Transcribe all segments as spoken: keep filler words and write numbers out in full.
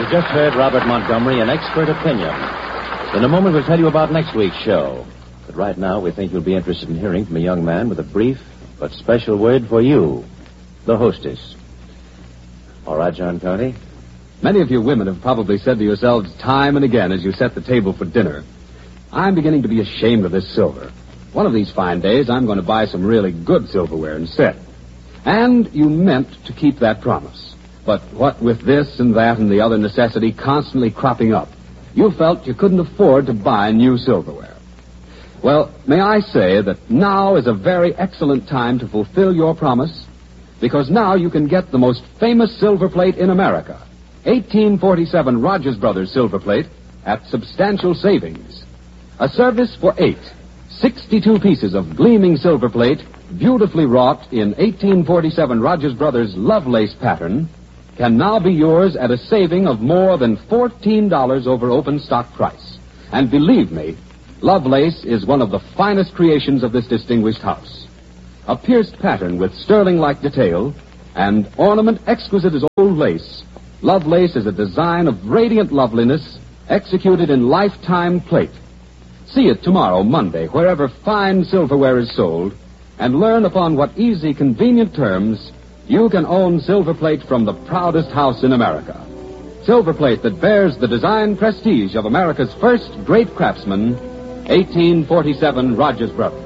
You just heard Robert Montgomery, An Expert Opinion. In a moment, we'll tell you about next week's show. But right now, we think you'll be interested in hearing from a young man with a brief but special word for you, the hostess. All right, John Coney? Many of you women have probably said to yourselves time and again as you set the table for dinner, I'm beginning to be ashamed of this silver. One of these fine days, I'm going to buy some really good silverware instead. And you meant to keep that promise. But what with this and that and the other necessity constantly cropping up, you felt you couldn't afford to buy new silverware. Well, may I say that now is a very excellent time to fulfill your promise, because now you can get the most famous silver plate in America, eighteen forty-seven Rogers Brothers silver plate, at substantial savings. A service for eight, sixty-two pieces of gleaming silver plate, beautifully wrought in eighteen forty-seven Rogers Brothers Lovelace pattern, can now be yours at a saving of more than fourteen dollars over open stock price. And believe me, Lovelace is one of the finest creations of this distinguished house. A pierced pattern with sterling-like detail and ornament exquisite as old lace, Lovelace is a design of radiant loveliness executed in lifetime plate. See it tomorrow, Monday, wherever fine silverware is sold, and learn upon what easy, convenient terms you can own silver plate from the proudest house in America. Silver plate that bears the design prestige of America's first great craftsman, eighteen forty-seven Rogers Brothers.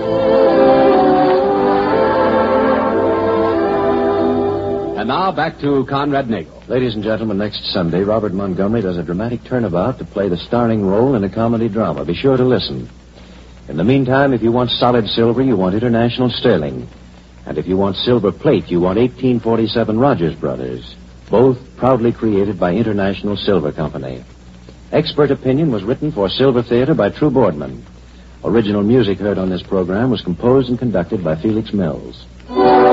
And now back to Conrad Nagel. Ladies and gentlemen, next Sunday, Robert Montgomery does a dramatic turnabout to play the starring role in a comedy drama. Be sure to listen. In the meantime, if you want solid silver, you want International Sterling. And if you want silver plate, you want eighteen forty-seven Rogers Brothers, both proudly created by International Silver Company. Expert Opinion was written for Silver Theater by True Boardman. Original music heard on this program was composed and conducted by Felix Mills.